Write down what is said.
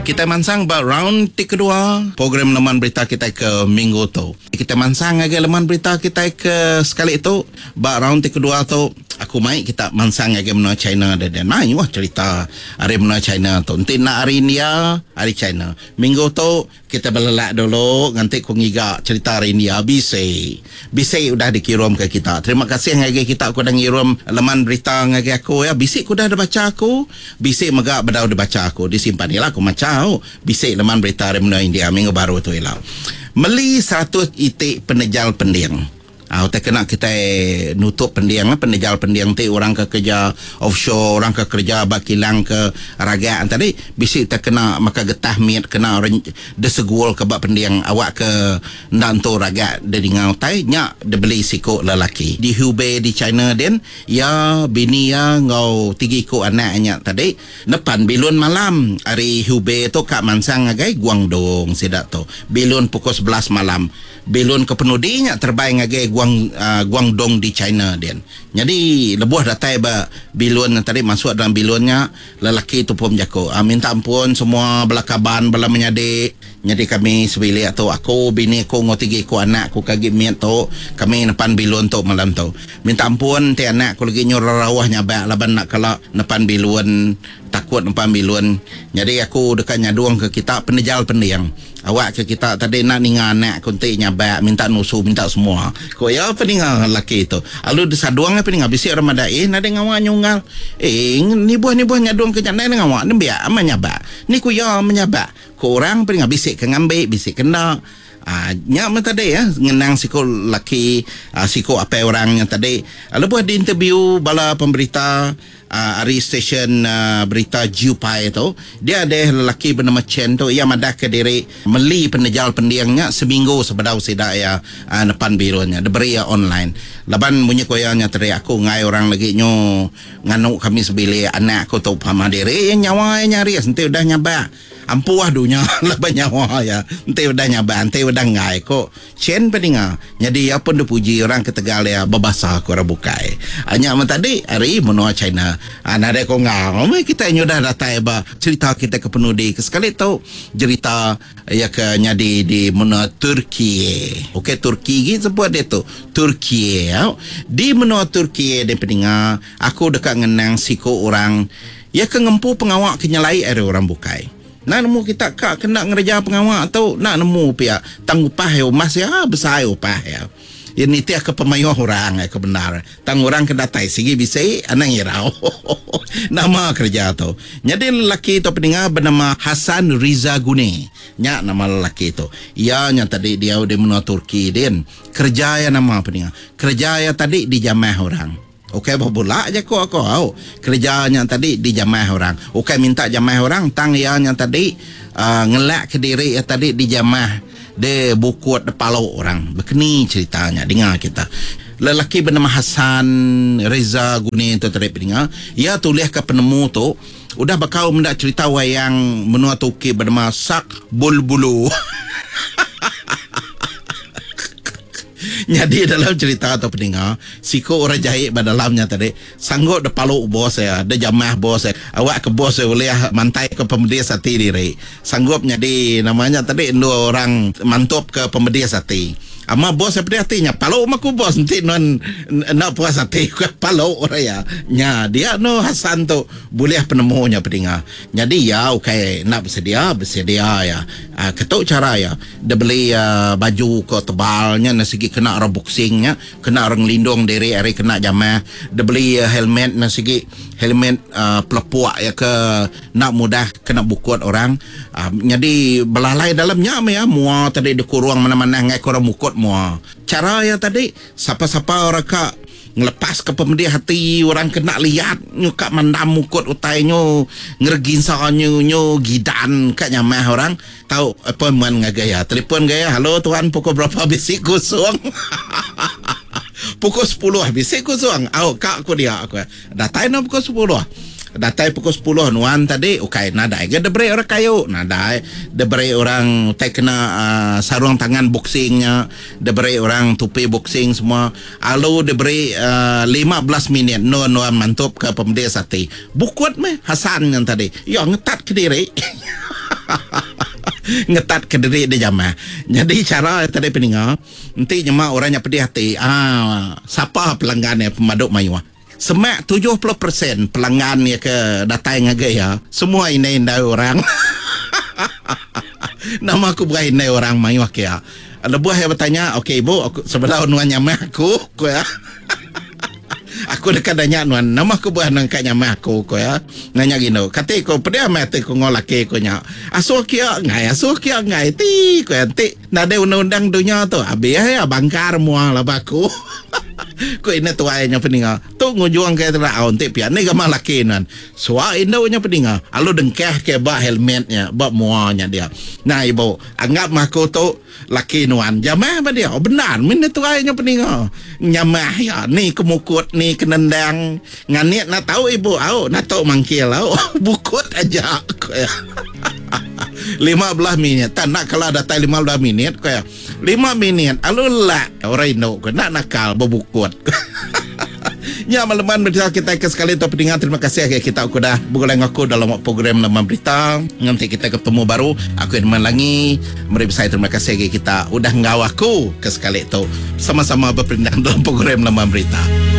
Kita mansang ba round kedua program laman berita kita ke minggu tu. Kita mansang lagi laman berita kita ke sekali tu ba round kedua tu aku mai kita mansang lagi menua China dan mai wah cerita hari menua China tu. Nanti nak hari India, hari China. Minggu tu kita belelak dulu nanti ku ngiga cerita hari India bisai udah dikirim ke kita. Terima kasih ngagi kita aku dah ngirim laman berita ngagi aku ya. Bisik ku dah ada baca aku. Bisik megak bedau dia baca aku. Disimpan ialah aku macam bisik laman berita hari menua India minggu baru tu ialah. Meli 100 itik penejal pendiang. Tak kena kita nutup pendiang penejal pendiang tu orang ke kerja offshore, orang ke kerja bakilang ke ragaan tadi bisik tak kena maka getah miat kena desegul ke bak pendiang awak ke nanto raga de ngau tai nya de beli siko lelaki di Hubei di China den ya bini ya ngau 3 ko anaknya tadi depan bilun malam hari Hubei tu kak mansang agai Guangdong sidak tu bilun pukul 11 malam bilun ke penudinya terbaik agai Guangdong di China den. Jadi lebuh datai ba bilun tadi masuk dalam bilunnya lelaki tu pun jako. Minta ampun semua belakaban bala menyadik. Jadi kami sebili atau aku bini aku ngotigi ku anak aku kagi miat tu kami nepan bilun tu malam tu. Minta ampun ti anak aku lagi nyorawahnya ba laban nak kala nepan bilun takut nepan bilun. Jadi aku dekat nyaduang ke kita penejal pendiang. Awak ke kita tadi nak ninga anak kunti nyabak minta nusu minta semua. Ko ya peninga lelaki tu. Alu desaduang peninga bisik Ramadan nade ngawak nyunggal. Ni buah nyaduang ke nyandai ngawak ni biar aman nyabak. Ni ku ya menyabak. Ko orang peninga bisik ke ngambil bisik kena. Nya tadi ya ngenang siko laki siko apa orangnya tadi. Alu buat di interview bala pemberita hari stesen berita Jupai tu dia ada lelaki bernama Chen tu ia madah ke diri meli penejal pendiangnya seminggu sebedau sida ya depan bironya diberi online laban bunyi koyanya tadi aku ngai orang lagi nyo nganu kami sebili anak aku tu pama diri nyawa nyari nanti udah nyaba ampuah dunya laban nyawa ya nanti udah nyaba nanti udah ngai kok Chen peninga jadi apa pun dipuji orang ke Tegal ya babasa aku rabukai hanya tadi hari menua China nada ko ngau kita nyoda datai ba cerita kita ke penudi ke sekali tahu cerita ya ke nyadi di menua Turki. Okey Turki gi sebut dia tu Turki ya. Di menua Turki de peninga aku dekat ngenang siko orang ya ke ngempu pengawak kenyalai ada orang bukai. Nak nemu kita kak kena ngerja pengawak atau nak nemu pihak tangupah ya mas ya besar upah ya. Ini tiak ke pemayo orang ke benar. Tang orang ke datai sigi bisa anang irau. Nama kerja tu. Jadi lelaki tu peninga bernama Hasan Riza Gune. Nya nama lelaki tu. Ia nya tadi dia udah menua Turki din. Kerja ya nama peninga. Kerja ya tadi di jamaah orang. Okey bola aja ko aku. Kerjanya tadi di jamaah orang. Okey minta jamaah orang tang ia nya tadi ngelak ke diri ya tadi di jamaah de bukut de palau orang begini ceritanya dengar kita lelaki bernama Hasan Reza Gune tu tadi dengar ia tulis ke penemu tu udah bakal mendak cerita wayang menua Turki bernama Sak Bulbulu. Jadi dalam cerita atau pendengar siko orang jahit dalamnya tadi sanggup de palu bos ya de jamah bos ya awak ke bos ya boleh mantai ke pembeli sate diri sanggup jadi namanya tadi dua orang mantap ke pembeli sate ama bos seperti hatinya palu maku bos nanti non nak puas hati ke palu orang ya nya dia no Hasan tu boleh penemunya pendengar jadi ya okey nak bersedia ya ketuk cara ya dia beli baju ke tebalnya nasi kena orang boxingnya kena orang lindung diri hari kena jamah dia beli helmet nasi helmet pelepuak ya ke nak mudah kena bukut orang jadi belalai dalamnya ya mua tadi dikurung mana-mana ngai korang bukut mua cara ya tadi siapa-siapa orang kak ngelepas ke pemedi hati orang kena lihat nyuka mandam mukut utainya ngergin nyo gidan kat nyamah orang tahu apa man ngagaya telefon gaya halo tuan pukul berapa bisik kosong. Pukul 10 bisik kosong kak aku dia aku datai na pukul 10 datai pukul 10 nuan tadi okay nadai ada beri orang kayu nadai ada beri orang tak kena sarung tangan boxingnya ada beri orang tupi boxing semua alu ada beri 15 minit nuan mantap ke pembeli sate bukut meh Hasan yang tadi ya ngetat ke diri ngetat ke diri dia jamah. Jadi cara tadi peninga, nanti nyama orangnya pedih hati. Siapa pelanggannya pemaduk mayu? Semak 70% pelanggan ya ke datang ngagai ya. Semua ini indai orang. Nama aku bukan indai orang mayu ya. Ada buah yang bertanya, okey ibu, aku sebelah nuan nyamah aku ya. Aku dekat nanya nuan, nama aku buah nang kat nyamah aku ya. Nanya gino, kata ko pedih amat ko ngolake ko nya. Asuh kia ngai ti ko anti. Nade undang-undang dunia tu. Abi ya bangkar mua lah baku. Ko ini tuanya peninga. Tu ngujuang ke tera onti pia ni gamah laki nan. Suah indaunya peninga. Alu dengkeh ke bak helmetnya, bak muanya dia. Nah ibu, anggap mako tu laki nuan. Jamah apa dia? Oh benar, min tuanya peninga. Nyamah ya, ni kemukut ni kenendang. Nganiat nak tahu ibu, nak tahu mangkil bukut aja. 15 minit. Tak nak kalau datang 15 minit ko ya. 5 minit. Alulah orang Indo ko nak nakal bebukut. Ya malaman berita kita ke sekali tu pendengar, terima kasih kita sudah bergabung aku dalam program Laman Berita. Nanti kita ketemu baru. Aku Edman Langi. Mari saya terima kasih kita sudah ngawaku ke sekali tu sama-sama berpindah dalam program Laman Berita.